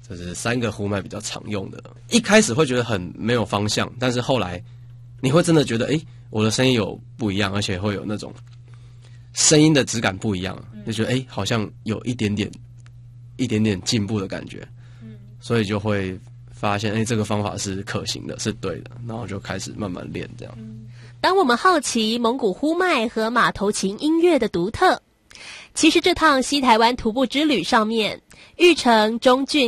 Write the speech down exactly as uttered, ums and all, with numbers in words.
这是三个呼麦比较常用的。一开始会觉得很没有方向，但是后来你会真的觉得，诶，我的声音有不一样，而且会有那种声音的质感不一样，就觉得诶，好像有一点点一点点进步的感觉，所以就会发现，诶，这个方法是可行的，是对的，然后就开始慢慢练这样。 当我们好奇蒙古呼麦和马头琴音乐的独特，其实这趟西台湾徒步之旅上面，玉成、钟俊